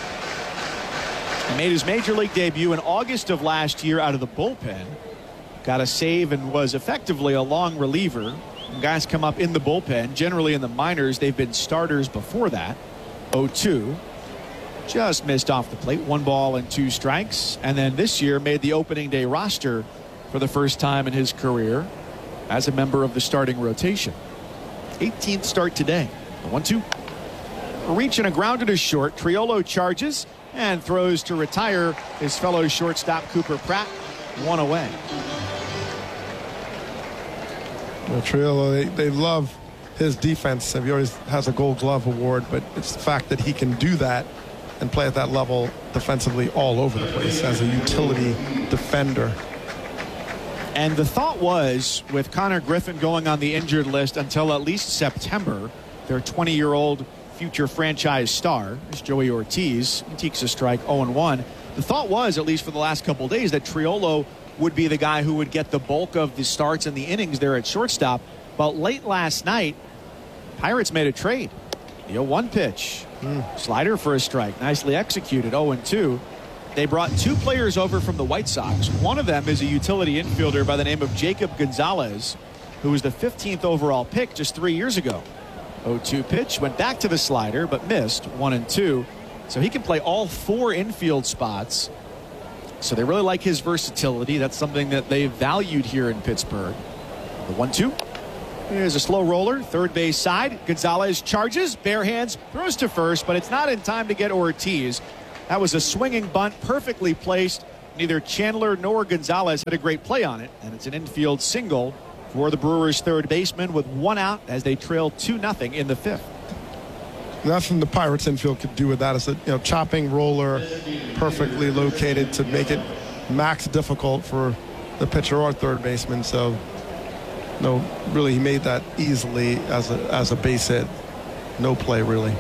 He made his major league debut in August of last year out of the bullpen. Got a save and was effectively a long reliever. When guys come up in the bullpen, generally in the minors, they've been starters before that. oh two. Just missed off the plate. One ball and two strikes. And then this year made the opening day roster for the first time in his career as a member of the starting rotation. eighteenth start today. one two. A reach and a grounded to short. Triolo charges and throws to retire his fellow shortstop Cooper Pratt. One away. Well, Triolo, they, they love his defense. He always has a Gold Glove award, but it's the fact that he can do that and play at that level defensively all over the place as a utility defender. And the thought was, with Connor Griffin going on the injured list until at least September, their twenty-year-old future franchise star is Joey Ortiz. He takes a strike, oh and one. The thought was, at least for the last couple of days, that Triolo would be the guy who would get the bulk of the starts and the innings there at shortstop. But late last night, Pirates made a trade. The oh one pitch. Mm. Slider for a strike. Nicely executed. oh and two. They brought two players over from the White Sox. One of them is a utility infielder by the name of Jacob Gonzalez, who was the fifteenth overall pick just three years ago. oh two pitch. Went back to the slider, but missed. one and two. So he can play all four infield spots. So they really like his versatility. That's something that they valued here in Pittsburgh. The one two. Here's a slow roller, third base side. Gonzalez charges, bare hands, throws to first, but it's not in time to get Ortiz. That was a swinging bunt, perfectly placed. Neither Chandler nor Gonzalez had a great play on it, and it's an infield single for the Brewers' third baseman with one out as they trail two nothing in the fifth. Nothing the Pirates infield could do with that is a you know chopping roller, perfectly located to make it max difficult for the pitcher or third baseman. So. No, really, he made that easily as a as a base hit. No play, really.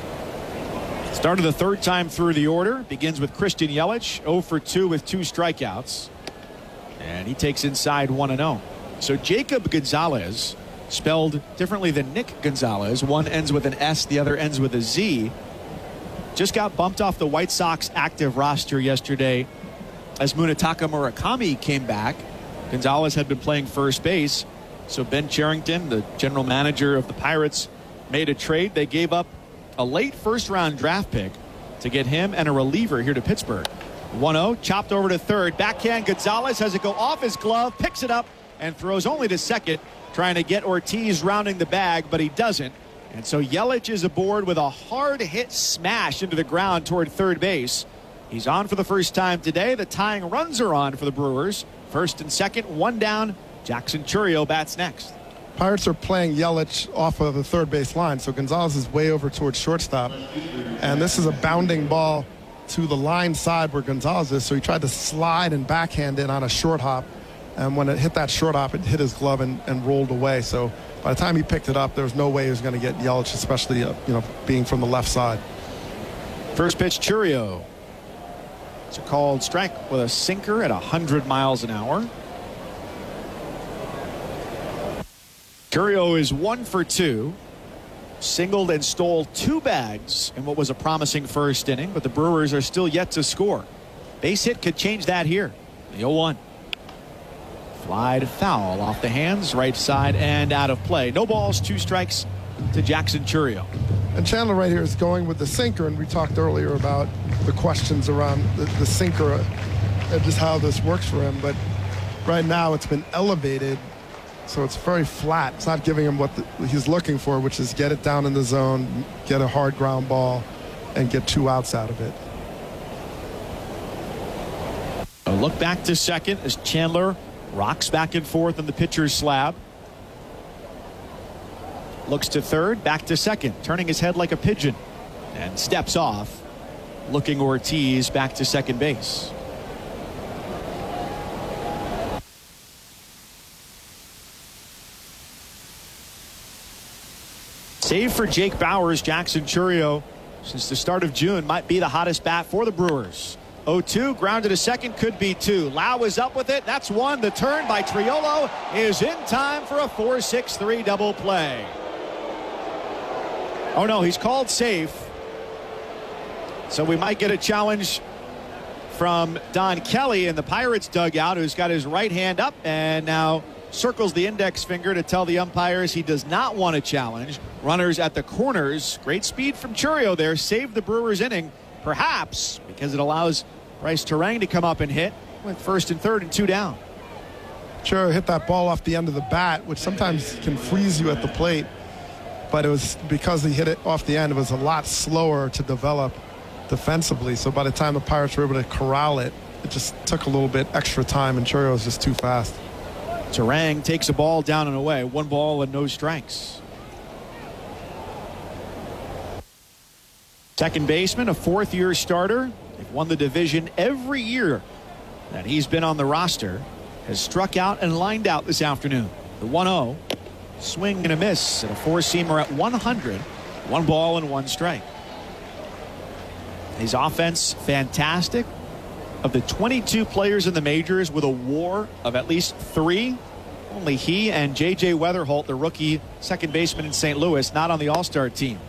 Start of the third time through the order. Begins with Christian Yelich, oh for two with two strikeouts. And he takes inside one and oh. So Jacob Gonzalez, spelled differently than Nick Gonzalez. One ends with an S, the other ends with a Z. Just got bumped off the White Sox active roster yesterday as Munetaka Murakami came back. Gonzalez had been playing first base. So Ben Cherington, the general manager of the Pirates, made a trade. They gave up a late first-round draft pick to get him and a reliever here to Pittsburgh. one oh, chopped over to third. Backhand, Gonzalez has it go off his glove, picks it up, and throws only to second, trying to get Ortiz rounding the bag, but he doesn't. And so Yelich is aboard with a hard-hit smash into the ground toward third base. He's on for the first time today. The tying runs are on for the Brewers. First and second, one down. Jackson Chourio bats next. Pirates are playing Yelich off of the third base line, so Gonzalez is way over towards shortstop. And this is a bounding ball to the line side where Gonzalez is, so he tried to slide and backhand it on a short hop. And when it hit that short hop, it hit his glove and, and rolled away. So by the time he picked it up, there was no way he was going to get Yelich, especially uh, you know being from the left side. First pitch, Chourio. It's a called strike with a sinker at one hundred miles an hour. Chourio is one for two. Singled and stole two bags in what was a promising first inning, but the Brewers are still yet to score. Base hit could change that here. The oh one. Fly to foul off the hands, right side and out of play. No balls, two strikes to Jackson Chourio. And Chandler right here is going with the sinker, and we talked earlier about the questions around the, the sinker and just how this works for him. But right now it's been elevated, so it's very flat. It's not giving him what the, he's looking for, which is get it down in the zone, get a hard ground ball, and get two outs out of it. A look back to second as Chandler rocks back and forth on the pitcher's slab. Looks to third, back to second, turning his head like a pigeon, and steps off, looking Ortiz back to second base. Save for Jake Bauers. Jackson Chourio, since the start of June, might be the hottest bat for the Brewers. oh two, grounded to second, could be two. Lau is up with it. That's one. The turn by Triolo is in time for a four six three double play. Oh, no, he's called safe. So we might get a challenge from Don Kelly in the Pirates dugout, who's got his right hand up and now circles the index finger to tell the umpires he does not want a challenge. Runners at the corners. Great speed from Chourio there. Saved the Brewers inning, perhaps because it allows Bryce Terang to come up and hit with first and third and two down. Chourio hit that ball off the end of the bat, which sometimes can freeze you at the plate. But it was because he hit it off the end, it was a lot slower to develop defensively. So by the time the Pirates were able to corral it, it just took a little bit extra time, and Chourio was just too fast. Terang takes a ball down and away. One ball and no strikes. Second baseman, a fourth-year starter. They've won the division every year that he's been on the roster. Has struck out and lined out this afternoon. The one oh. Swing and a miss, and a four-seamer at one hundred. One ball and one strike. His offense, fantastic. Of the twenty-two players in the majors with a WAR of at least three, only he and J J Weatherholt, the rookie second baseman in Saint Louis, not on the All-Star team.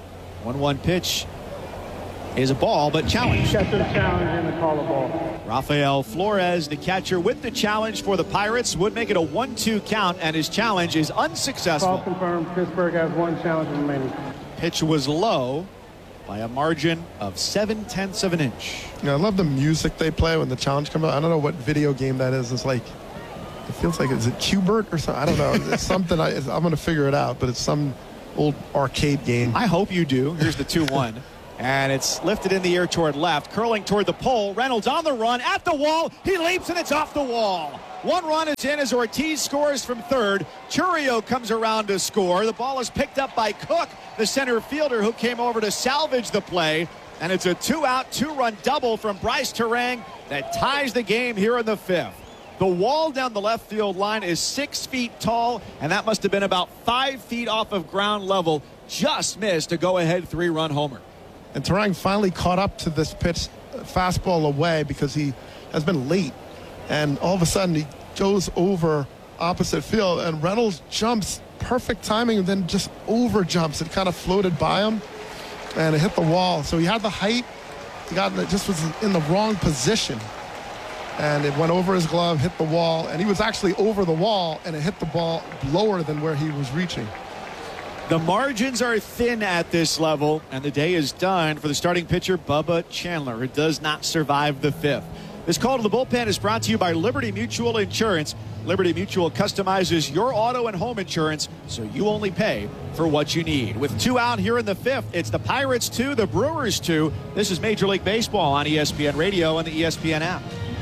one one pitch is a ball, but challenged. Catcher challenge and a call a ball. Rafael Flores, the catcher, with the challenge for the Pirates, would make it a one two count, and his challenge is unsuccessful. Call confirmed. Pittsburgh has one challenge remaining. Pitch was low by a margin of seven tenths of an inch. Yeah, I love the music they play when the challenge comes out. I don't know what video game that is. It's like, it feels like, is it Q*bert or something? I don't know. It's something, I, I'm going to figure it out, but it's some old arcade game. I hope you do. Here's the two one. And it's lifted in the air toward left, curling toward the pole. Reynolds on the run, at the wall. He leaps, and it's off the wall. One run is in as Ortiz scores from third. Chourio comes around to score. The ball is picked up by Cook, the center fielder, who came over to salvage the play. And it's a two-out, two-run double from Bryce Terang that ties the game here in the fifth. The wall down the left field line is six feet tall, and that must have been about five feet off of ground level. Just missed a go-ahead three-run homer. And Terang finally caught up to this pitch, fastball away, because he has been late. And all of a sudden, he goes over opposite field, and Reynolds jumps, perfect timing, and then just over jumps. It kind of floated by him, and it hit the wall. So he had the height, he got just was in the wrong position. And it went over his glove, hit the wall, and he was actually over the wall, and it hit the ball lower than where he was reaching. The margins are thin at this level, and the day is done for the starting pitcher, Bubba Chandler, who does not survive the fifth. This call to the bullpen is brought to you by Liberty Mutual Insurance. Liberty Mutual customizes your auto and home insurance, so you only pay for what you need. With two out here in the fifth, it's the Pirates two, the Brewers two. This is Major League Baseball on E S P N Radio and the E S P N app.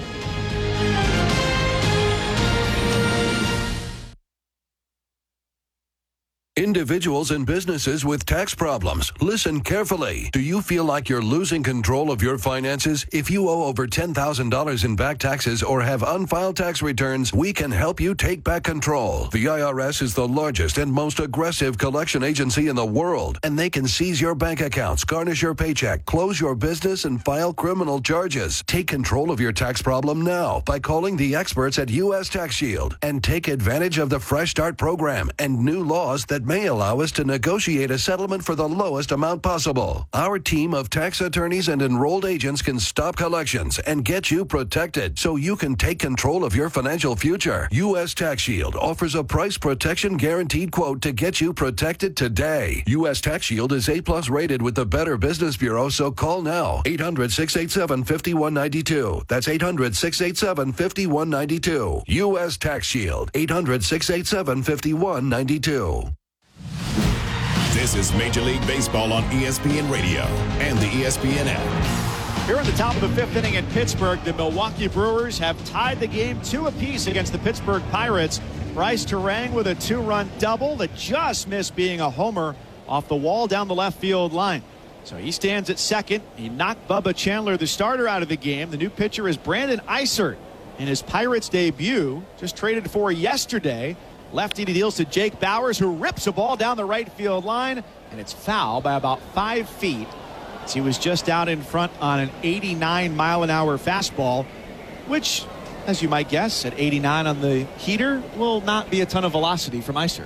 Individuals and businesses with tax problems, listen carefully. Do you feel like you're losing control of your finances? If you owe over ten thousand dollars in back taxes or have unfiled tax returns, we can help you take back control. The I R S is the largest and most aggressive collection agency in the world, and they can seize your bank accounts, garnish your paycheck, close your business, and file criminal charges. Take control of your tax problem now by calling the experts at U S Tax Shield and take advantage of the Fresh Start program and new laws that may allow us to negotiate a settlement for the lowest amount possible. Our team of tax attorneys and enrolled agents can stop collections and get you protected so you can take control of your financial future. U S Tax Shield offers a price protection guaranteed quote to get you protected today. U S Tax Shield is A plus rated with the Better Business Bureau, so call now. eight hundred, six eight seven, five one nine two. That's eight hundred, six eight seven, five one nine two. U S Tax Shield. eight hundred, six eight seven, five one nine two. This is Major League Baseball on E S P N Radio and the E S P N app. Here in the top of the fifth inning in Pittsburgh, the Milwaukee Brewers have tied the game two apiece against the Pittsburgh Pirates. Bryce Terang with a two-run double that just missed being a homer off the wall down the left field line. So he stands at second. He knocked Bubba Chandler, the starter, out of the game. The new pitcher is Brandon Eisert in his Pirates debut, just traded for yesterday. Lefty deals to Jake Bauers, who rips a ball down the right field line, and it's foul by about five feet. He was just out in front on an eighty-nine mile an hour fastball, which, as you might guess, at eighty-nine on the heater, will not be a ton of velocity from Eisert.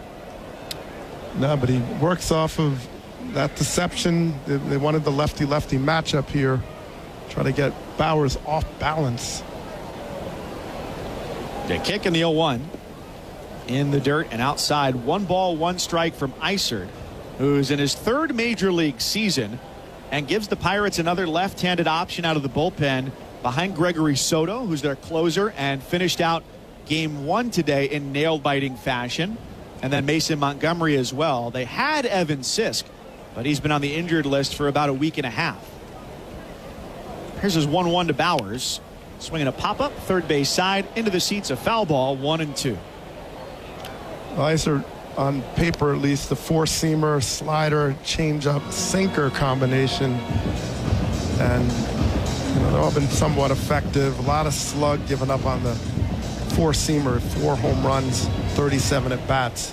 No, but he works off of that deception. They, they wanted the lefty-lefty matchup here. Try to get Bauers off balance. The kick in the oh one. In the dirt and outside. One ball, one strike from Eisert, who's in his third major league season and gives the Pirates another left-handed option out of the bullpen behind Gregory Soto, who's their closer and finished out game one today in nail-biting fashion, and then Mason Montgomery as well. They had Evan Sisk, but he's been on the injured list for about a week and a half. Here's his one one to Bauers, swinging a pop-up third base side into the seats, a foul ball, one and two. Eisert, on paper at least, the four-seamer, slider, changeup, sinker combination. And, you know, they've all been somewhat effective. A lot of slug given up on the four-seamer, four home runs, thirty-seven at-bats.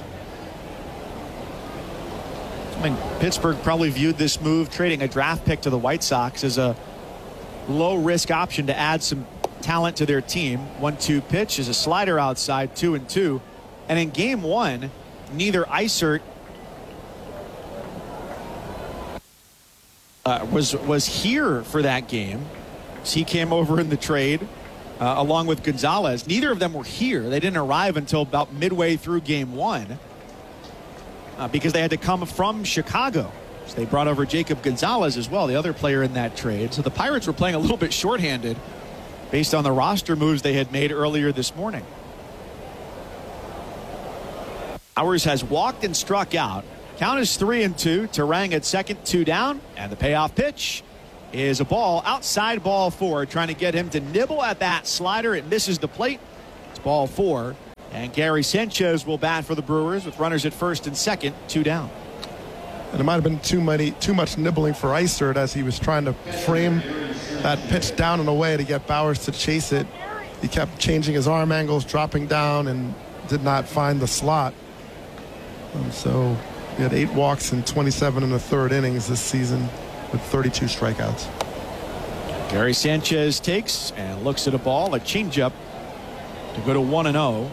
I mean, Pittsburgh probably viewed this move, trading a draft pick to the White Sox, as a low-risk option to add some talent to their team. one two pitch is a slider outside, two and two. And in game one, neither Eisert uh, was was here for that game. He came over in the trade uh, along with Gonzalez. Neither of them were here. They didn't arrive until about midway through game one uh, because they had to come from Chicago. So they brought over Jacob Gonzalez as well, the other player in that trade. So the Pirates were playing a little bit shorthanded based on the roster moves they had made earlier this morning. Bowers has walked and struck out. Count is three and two. Turang at second, two down. And the payoff pitch is a ball outside ball four, trying to get him to nibble at that slider. It misses the plate. It's ball four. And Gary Sanchez will bat for the Brewers with runners at first and second, two down. And it might have been too many, too much nibbling for Eisert as he was trying to frame that pitch down and away to get Bowers to chase it. He kept changing his arm angles, dropping down, and did not find the slot. Um, so he had eight walks in twenty-seven in the third innings this season with thirty-two strikeouts. Gary Sanchez takes and looks at a ball, a changeup to go to one and oh.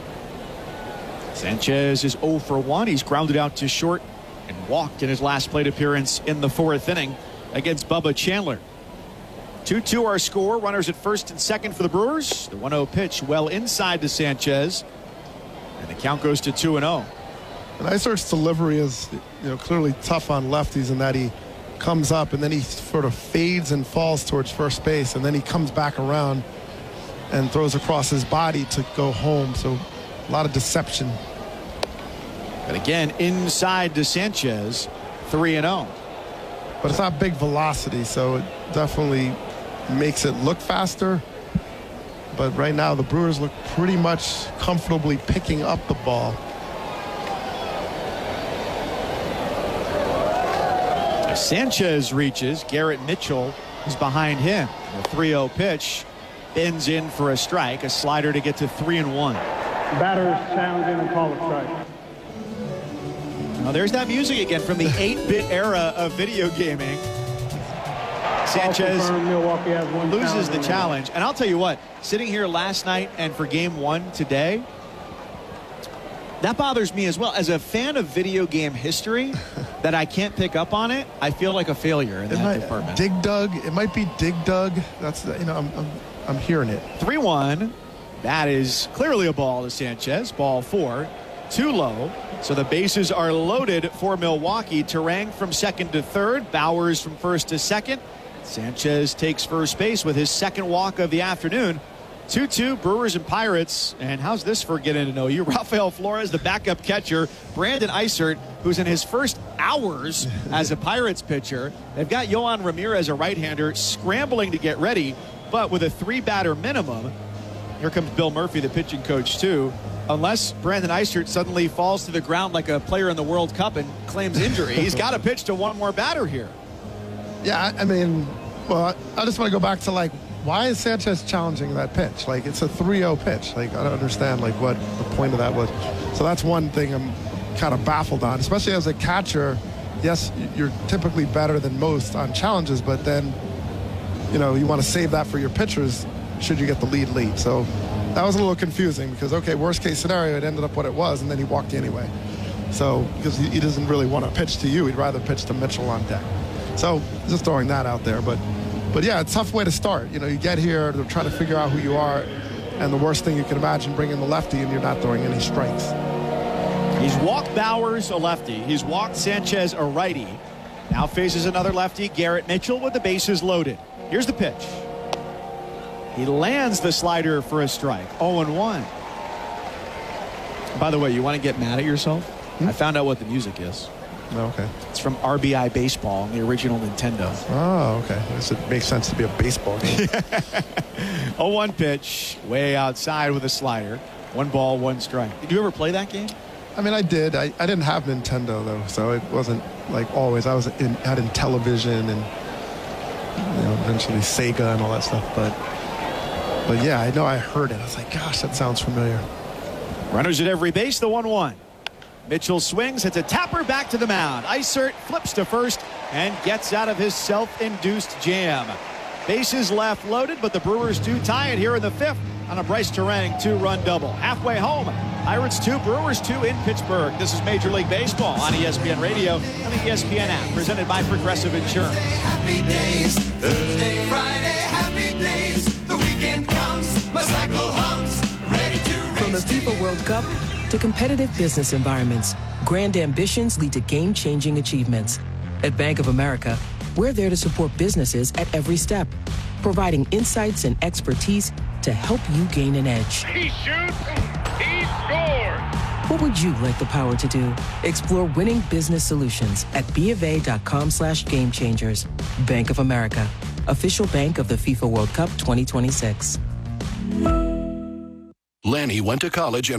Sanchez is oh for one. He's grounded out to short and walked in his last plate appearance in the fourth inning against Bubba Chandler. two two our score. Runners at first and second for the Brewers. The one oh pitch well inside to Sanchez. And the count goes to two and oh. And Eisert's delivery is, you know, clearly tough on lefties in that he comes up and then he sort of fades and falls towards first base, and then he comes back around and throws across his body to go home. So a lot of deception. And again, inside to Sanchez, three and oh. But it's not big velocity, so it definitely makes it look faster. But right now, the Brewers look pretty much comfortably picking up the ball. As Sanchez reaches, Garrett Mitchell is behind him. The three oh pitch bends in for a strike, a slider to get to three and one. Batters challenging and call a strike. Now there's that music again from the eight-bit era of video gaming. Sanchez Milwaukee has one loses the challenge. And I'll tell you what, sitting here last night and for game one today, that bothers me as well. As a fan of video game history, that I can't pick up on it, I feel like a failure in it that might, department. Dig Dug, it might be Dig Dug. That's, you know, I'm, I'm, I'm hearing it. three one. That is clearly a ball to Sanchez. Ball four. Too low. So the bases are loaded for Milwaukee. Turang from second to third. Bowers from first to second. Sanchez takes first base with his second walk of the afternoon. two two Brewers and Pirates. And how's this for getting to know you? Rafael Flores, the backup catcher. Brandon Eisert, who's in his first hours as a Pirates pitcher. They've got Yohan Ramirez, a right-hander, scrambling to get ready. But with a three-batter minimum, here comes Bill Murphy, the pitching coach, too. Unless Brandon Eisert suddenly falls to the ground like a player in the World Cup and claims injury, he's got to pitch to one more batter here. Yeah, I mean, well, I just want to go back to, like, why is Sanchez challenging that pitch? Like, it's a three oh pitch. Like, I don't understand, like, what the point of that was. So that's one thing I'm kind of baffled on, especially as a catcher. Yes, you're typically better than most on challenges, but then, you know, you want to save that for your pitchers should you get the lead late. So that was a little confusing because, okay, worst case scenario, it ended up what it was, and then he walked anyway. So, because he, he doesn't really want to pitch to you, he'd rather pitch to Mitchell on deck. So, just throwing that out there. But, but yeah, it's a tough way to start. You know, you get here to try to figure out who you are, and the worst thing you can imagine, bringing the lefty, and you're not throwing any strikes. He's walked Bowers, a lefty. He's walked Sanchez, a righty. Now faces another lefty, Garrett Mitchell, with the bases loaded. Here's the pitch. He lands the slider for a strike. oh and one. By the way, you want to get mad at yourself? Hmm? I found out what the music is. Oh, okay. It's from R B I Baseball, the original Nintendo. Oh, okay. I guess it makes sense to be a baseball game. oh one pitch, way outside with a slider. One ball, one strike. Did you ever play that game? I mean, I did. I, I didn't have Nintendo, though, so it wasn't like always. I was in, had in television and, you know, eventually Sega and all that stuff, but... But yeah, I know I heard it. I was like, gosh, that sounds familiar. Runners at every base, the one one. Mitchell swings. It's a tapper back to the mound. Eisert flips to first and gets out of his self-induced jam. Bases left loaded, but the Brewers do tie it here in the fifth on a Bryce Terang two-run double. Halfway home, Pirates two, Brewers two in Pittsburgh. This is Major League Baseball on E S P N Radio and the E S P N app, presented by Progressive Insurance. Happy days, Thursday, Friday, happy days. The weekend comes, my cycle hums, ready to race. From the FIFA World Cup to competitive business environments, grand ambitions lead to game-changing achievements. At Bank of America, we're there to support businesses at every step, providing insights and expertise to help you gain an edge. He shoots, he scores. What would you like the power to do? Explore winning business solutions at BofA.com slash game changers. Bank of America, official bank of the FIFA World Cup twenty twenty-six. Lanny went to college and